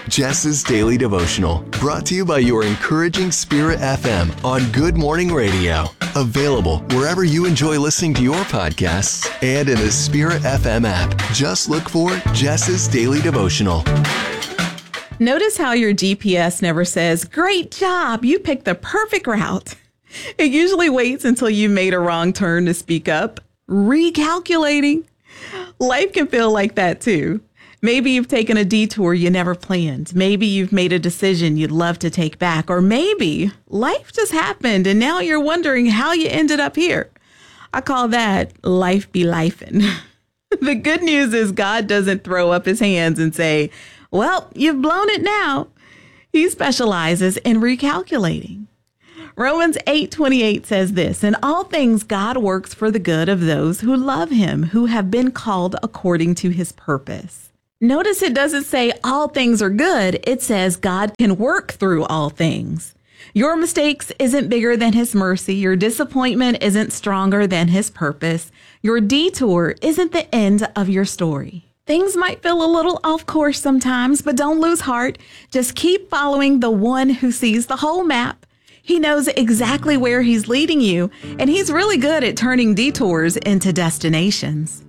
Jess's Daily Devotional, brought to you by your encouraging Spirit FM on Good Morning Radio. Available wherever you enjoy listening to your podcasts and in the Spirit FM app. Just look for Jess's Daily Devotional. Notice how your GPS never says, "Great job, you picked the perfect route." It usually waits until you made a wrong turn to speak up. Recalculating. Life can feel like that too. Maybe you've taken a detour you never planned. Maybe you've made a decision you'd love to take back. Or maybe life just happened and now you're wondering how you ended up here. I call that life be lifing. The good news is God doesn't throw up his hands and say, "Well, you've blown it now." He specializes in recalculating. Romans 8:28 says this, "In all things God works for the good of those who love him, who have been called according to his purpose." Notice it doesn't say all things are good. It says God can work through all things. Your mistakes isn't bigger than his mercy. Your disappointment isn't stronger than his purpose. Your detour isn't the end of your story. Things might feel a little off course sometimes, but don't lose heart. Just keep following the one who sees the whole map. He knows exactly where he's leading you, and he's really good at turning detours into destinations.